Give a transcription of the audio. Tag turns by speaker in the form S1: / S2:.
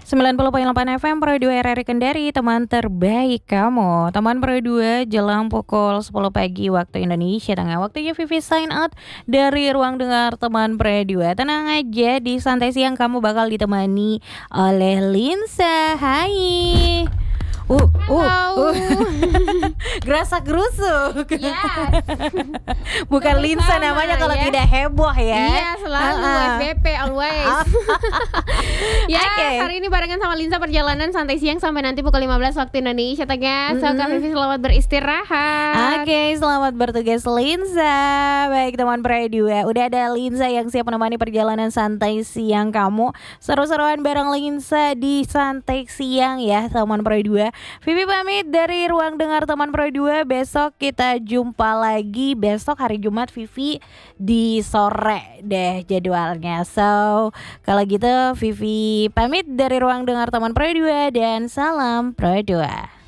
S1: 90,8 FM Pro 2 RRI Kendari, teman terbaik kamu. Teman Pro 2 jelang pukul 10 pagi waktu Indonesia Tengah. Waktunya Vivi sign out dari ruang dengar teman Pro 2. Tenang aja, di santai siang kamu bakal ditemani oleh Linsa. Hai.
S2: Halo.
S1: Gerasak gerusuk.
S2: Yes.
S1: Bukan
S2: Sama-sama,
S1: Linsa namanya kalau
S2: ya.
S1: tidak heboh ya.
S2: Iya, selalu FBP always. Ya,
S1: Oke.
S2: hari ini barengan sama Linsa perjalanan santai siang sampai nanti pukul 15 waktu Indonesia Tengah. So, Kak Vivi selamat beristirahat.
S1: Oke, selamat bertugas Linsa. Baik teman Pre2, udah ada Linsa yang siap menemani perjalanan santai siang kamu. Seru-seruan bareng Linsa di santai siang ya teman Pre2. Vivi pamit dari ruang dengar teman Pre2. Besok kita jumpa lagi. Besok hari Jumat Vivi di sore deh jadwalnya. So, kalau gitu Vivi pamit dari ruang dengar teman Pre2 dan salam Pre2.